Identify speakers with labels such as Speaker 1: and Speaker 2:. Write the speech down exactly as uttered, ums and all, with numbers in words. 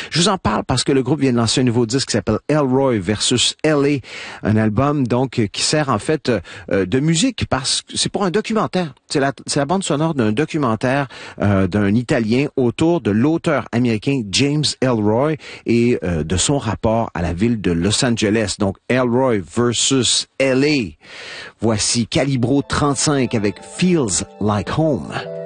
Speaker 1: Je vous en parle parce que le groupe vient de lancer un nouveau disque qui s'appelle Elroy versus L A, un album donc qui sert en fait euh, de musique parce que c'est pour un documentaire. C'est la, c'est la bande sonore d'un documentaire euh, d'un Italien autour de l'auteur américain James Elroy et euh, de son rapport à la ville de Los Angeles. Donc Elroy versus L A. Voici Calibro trente-cinq avec Feels Like Home.